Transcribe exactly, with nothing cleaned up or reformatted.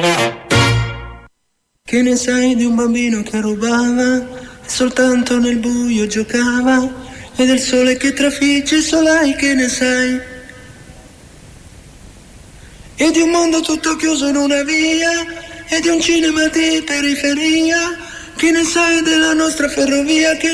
Che ne sai di un bambino che rubava e soltanto nel buio giocava, e del sole che trafigge il solai, che ne sai? E di un mondo tutto chiuso in una via, e di un cinema di periferia, che ne sai della nostra ferrovia? Che